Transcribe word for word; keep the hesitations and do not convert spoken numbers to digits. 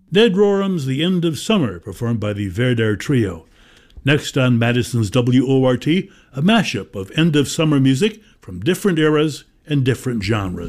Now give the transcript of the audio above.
Ned Rorem's The End of Summer, performed by the Verdure Trio. Next on Madison's W O R T, a mashup of end-of-summer music from different eras and different genres.